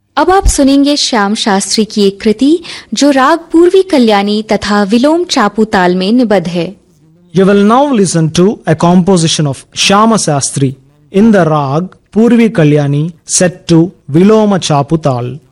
अब आप सुनेंगे श्याम शास्त्री की एक कृति जो राग पूर्वी कल्याणी तथा विलोम चापू ताल में निबद्ध है। You will now listen to a composition of Shyama Shastri in the rag Purvi Kalyani set to Viloma Chapu Tal.